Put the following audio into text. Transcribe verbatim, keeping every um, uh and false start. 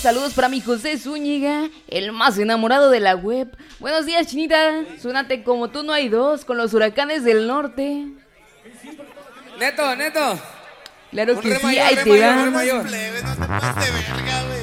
Saludos para mi José Zúñiga, el más enamorado de la web. Buenos días, Chinita. Suénate como tú no hay dos con los huracanes del norte. Neto, Neto. Claro Un que re sí, mayor, ahí re te mayor, va. re mayor. Plebe, no te pases de verga, güey.